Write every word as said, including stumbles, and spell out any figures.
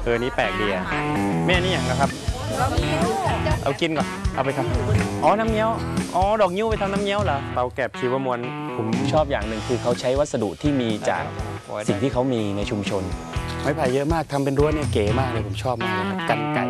เออนี่แปลกดีอ่ะแม่นี่อย่างนะครับเอากินก่อนเอาไปทำอ๋อน้ำเงี้ยวอ๋อดอกนิ้วไปทำน้ำเงี้ยวเหรอเตาแกบชีวมวลผมชอบอย่างหนึ่งคือเขาใช้วัสดุที่มีจากสิ่งที่เขามีในชุมชนไม้ไผ่เยอะมากทำเป็นรั้วเนี่ยเก๋มากเลยผมชอบมากเลยครับกันไก่